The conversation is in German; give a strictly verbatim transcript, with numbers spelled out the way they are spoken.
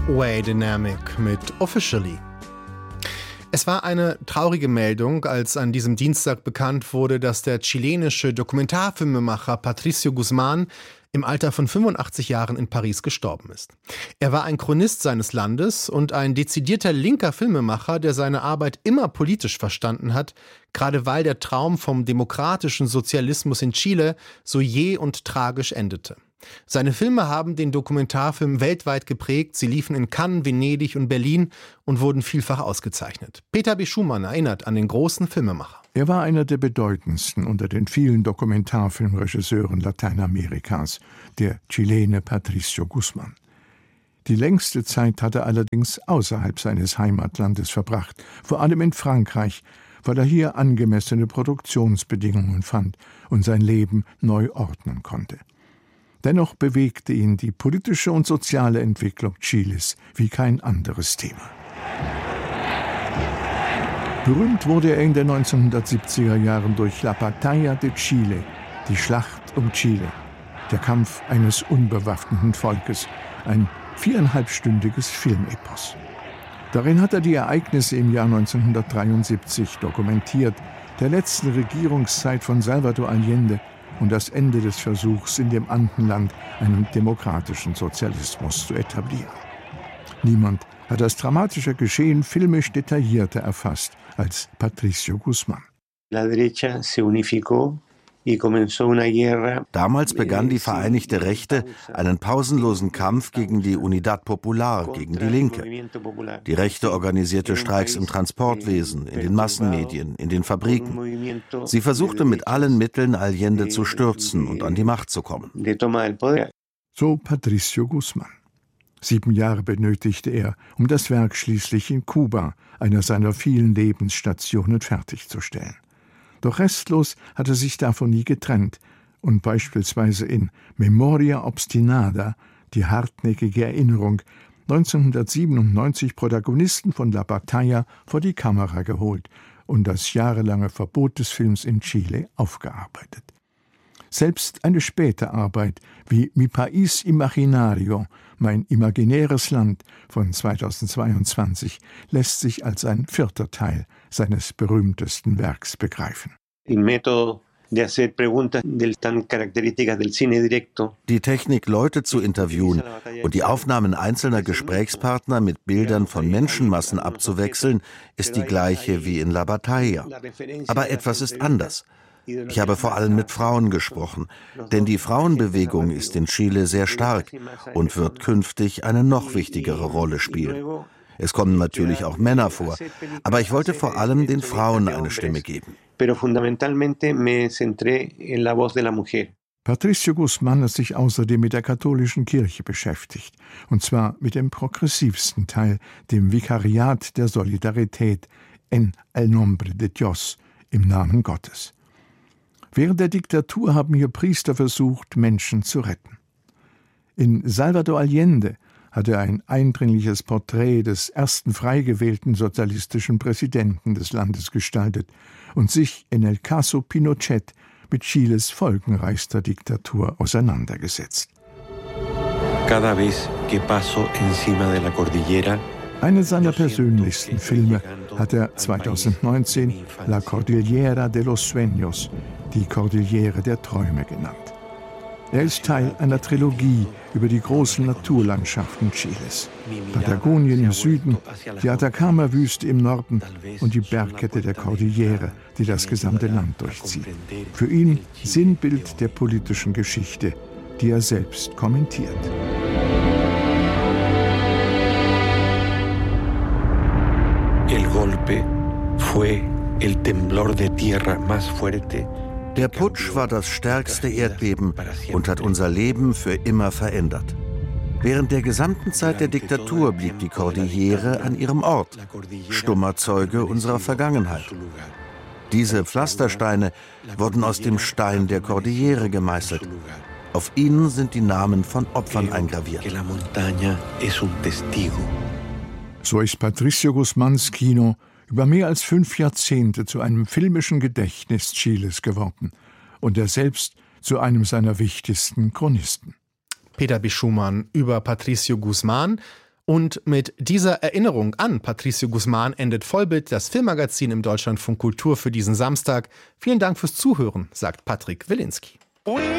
Way Dynamic mit Officially. Es war eine traurige Meldung, als an diesem Dienstag bekannt wurde, dass der chilenische Dokumentarfilmemacher Patricio Guzmán im Alter von fünfundachtzig Jahren in Paris gestorben ist. Er war ein Chronist seines Landes und ein dezidierter linker Filmemacher, der seine Arbeit immer politisch verstanden hat, gerade weil der Traum vom demokratischen Sozialismus in Chile so jäh und tragisch endete. Seine Filme haben den Dokumentarfilm weltweit geprägt. Sie liefen in Cannes, Venedig und Berlin und wurden vielfach ausgezeichnet. Peter B. Schumann erinnert an den großen Filmemacher. Er war einer der bedeutendsten unter den vielen Dokumentarfilmregisseuren Lateinamerikas, der Chilene Patricio Guzmán. Die längste Zeit hat er allerdings außerhalb seines Heimatlandes verbracht, vor allem in Frankreich, weil er hier angemessene Produktionsbedingungen fand und sein Leben neu ordnen konnte. Dennoch bewegte ihn die politische und soziale Entwicklung Chiles wie kein anderes Thema. Berühmt wurde er in den neunzehnhundertsiebziger Jahren durch La Batalla de Chile, die Schlacht um Chile, der Kampf eines unbewaffneten Volkes, ein viereinhalbstündiges Filmepos. Darin hat er die Ereignisse im Jahr neunzehnhundertdreiundsiebzig dokumentiert, der letzten Regierungszeit von Salvador Allende und das Ende des Versuchs, in dem Andenland einen demokratischen Sozialismus zu etablieren. Niemand hat das dramatische Geschehen filmisch detaillierter erfasst als Patricio Guzmán. Damals begann die Vereinigte Rechte einen pausenlosen Kampf gegen die Unidad Popular, gegen die Linke. Die Rechte organisierte Streiks im Transportwesen, in den Massenmedien, in den Fabriken. Sie versuchte mit allen Mitteln, Allende zu stürzen und an die Macht zu kommen. So Patricio Guzmán. Sieben Jahre benötigte er, um das Werk schließlich in Kuba, einer seiner vielen Lebensstationen, fertigzustellen. Doch restlos hat er sich davon nie getrennt und beispielsweise in Memoria Obstinada, die hartnäckige Erinnerung, neunzehnhundertsiebenundneunzig Protagonisten von La Batalla vor die Kamera geholt und das jahrelange Verbot des Films in Chile aufgearbeitet. Selbst eine späte Arbeit wie Mi País Imaginario, mein imaginäres Land von zweitausendzweiundzwanzig, lässt sich als ein vierter Teil seines berühmtesten Werks begreifen. Die Technik, Leute zu interviewen und die Aufnahmen einzelner Gesprächspartner mit Bildern von Menschenmassen abzuwechseln, ist die gleiche wie in La Batalla. Aber etwas ist anders. Ich habe vor allem mit Frauen gesprochen, denn die Frauenbewegung ist in Chile sehr stark und wird künftig eine noch wichtigere Rolle spielen. Es kommen natürlich auch Männer vor, aber ich wollte vor allem den Frauen eine Stimme geben. Patricio Guzmán hat sich außerdem mit der katholischen Kirche beschäftigt, und zwar mit dem progressivsten Teil, dem Vikariat der Solidarität, en el nombre de Dios, im Namen Gottes. Während der Diktatur haben hier Priester versucht, Menschen zu retten. In Salvador Allende hat er ein eindringliches Porträt des ersten frei gewählten sozialistischen Präsidenten des Landes gestaltet und sich in El Caso Pinochet mit Chiles folgenreichster Diktatur auseinandergesetzt. Cada vez que paso encima de la cordillera, einen seiner persönlichsten Filme hat er zweitausendneunzehn La Cordillera de los Sueños, die Kordillere der Träume, genannt. Er ist Teil einer Trilogie über die großen Naturlandschaften Chiles. Patagonien im Süden, die Atacama-Wüste im Norden und die Bergkette der Kordillere, die das gesamte Land durchzieht. Für ihn Sinnbild der politischen Geschichte, die er selbst kommentiert. El golpe fue el temblor de tierra más fuerte. Der Putsch war das stärkste Erdbeben und hat unser Leben für immer verändert. Während der gesamten Zeit der Diktatur blieb die Kordillere an ihrem Ort, stummer Zeuge unserer Vergangenheit. Diese Pflastersteine wurden aus dem Stein der Kordillere gemeißelt. Auf ihnen sind die Namen von Opfern eingraviert. So ist Patricio Guzmáns Kino über mehr als fünf Jahrzehnte zu einem filmischen Gedächtnis Chiles geworden und er selbst zu einem seiner wichtigsten Chronisten. Peter B. Schumann über Patricio Guzmán. Und mit dieser Erinnerung an Patricio Guzmán endet Vollbild, das Filmmagazin im Deutschlandfunk Kultur für diesen Samstag. Vielen Dank fürs Zuhören, sagt Patrick Wilinski.